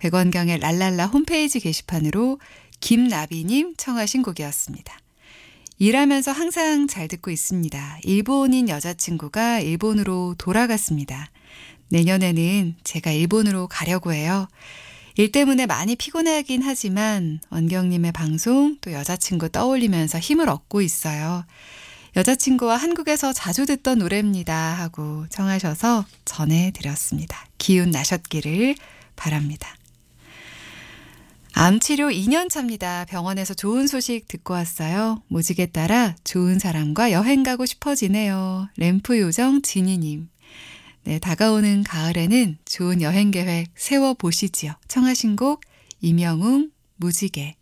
백원경의 랄랄라 홈페이지 게시판으로 김나비님 청하신 곡이었습니다. 일하면서 항상 잘 듣고 있습니다. 일본인 여자친구가 일본으로 돌아갔습니다. 내년에는 제가 일본으로 가려고 해요. 일 때문에 많이 피곤하긴 하지만 원경님의 방송 또 여자친구 떠올리면서 힘을 얻고 있어요. 여자친구와 한국에서 자주 듣던 노래입니다 하고 청하셔서 전해드렸습니다. 기운 나셨기를 바랍니다. 암치료 2년 차입니다. 병원에서 좋은 소식 듣고 왔어요. 모직에 따라 좋은 사람과 여행 가고 싶어지네요. 램프 요정 지니님. 네, 다가오는 가을에는 좋은 여행 계획 세워보시지요. 청하신 곡 이명웅 무지개.